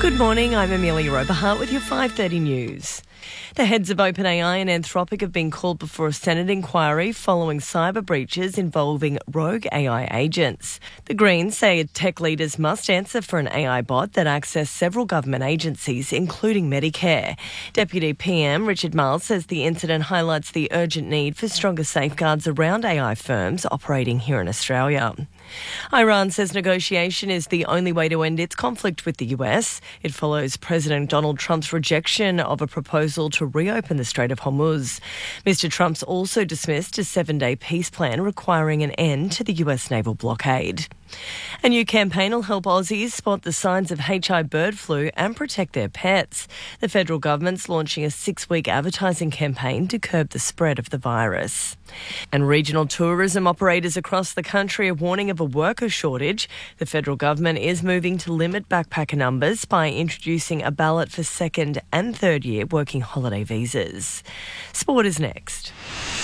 Good morning, I'm Amelia Oberhart with your 5:30 news. The heads of OpenAI and Anthropic have been called before a Senate inquiry following cyber breaches involving rogue AI agents. The Greens say tech leaders must answer for an AI bot that accessed several government agencies, including Medicare. Deputy PM Richard Marles says the incident highlights the urgent need for stronger safeguards around AI firms operating here in Australia. Iran says negotiation is the only way to end its conflict with the US. It follows President Donald Trump's rejection of a proposal to reopen the Strait of Hormuz. Mr. Trump's also dismissed a 7-day peace plan requiring an end to the US naval blockade. A new campaign will help Aussies spot the signs of HI bird flu and protect their pets. The federal government's launching a 6-week advertising campaign to curb the spread of the virus. And regional tourism operators across the country are warning of a worker shortage. The federal government is moving to limit backpacker numbers by introducing a ballot for second and third year working holiday visas. Sport is next.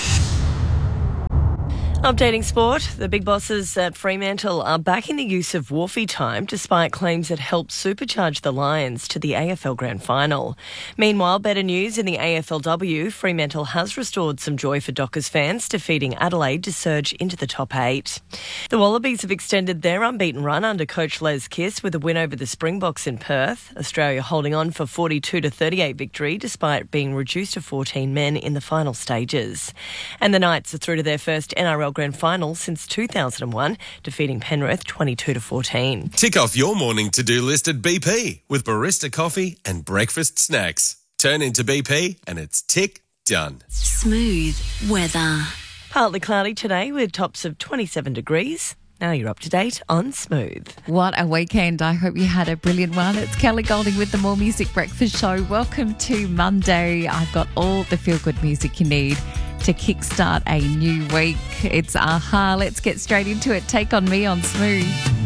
Updating sport, the big bosses at Fremantle are backing the use of Wharfie time despite claims it helped supercharge the Lions to the AFL Grand Final. Meanwhile, better news in the AFLW, Fremantle has restored some joy for Dockers fans, defeating Adelaide to surge into the top 8. The Wallabies have extended their unbeaten run under coach Les Kiss with a win over the Springboks in Perth. Australia holding on for 42-38 victory despite being reduced to 14 men in the final stages. And the Knights are through to their first NRL Grand Final since 2001, defeating Penrith 22-14. Tick off your morning to-do list at BP with barista coffee and breakfast snacks. Turn into BP and it's tick done. Smooth weather. Partly cloudy today with tops of 27 degrees. Now you're up to date on Smooth. What a weekend. I hope you had a brilliant one. It's Kelly Golding with the More Music Breakfast Show. Welcome to Monday. I've got all the feel-good music you need to kickstart a new week. It's AHA. Let's get straight into it. Take On Me on Smooth.